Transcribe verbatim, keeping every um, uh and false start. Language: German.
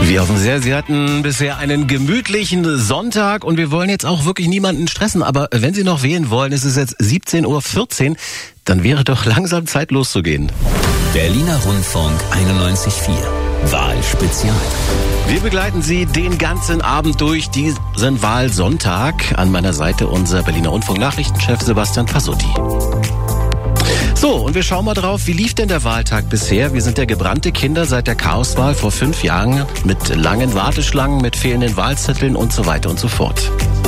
Wir hoffen sehr, Sie hatten bisher einen gemütlichen Sonntag und wir wollen jetzt auch wirklich niemanden stressen. Aber wenn Sie noch wählen wollen, es ist jetzt siebzehn Uhr vierzehn, dann wäre doch langsam Zeit loszugehen. Berliner Rundfunk einundneunzig Komma vier. Wahlspezial. Wir begleiten Sie den ganzen Abend durch diesen Wahlsonntag. An meiner Seite unser Berliner Rundfunk-Nachrichtenchef Sebastian Passutti. So, und wir schauen mal drauf, wie lief denn der Wahltag bisher? Wir sind ja gebrannte Kinder seit der Chaoswahl vor fünf Jahren mit langen Warteschlangen, mit fehlenden Wahlzetteln und so weiter und so fort.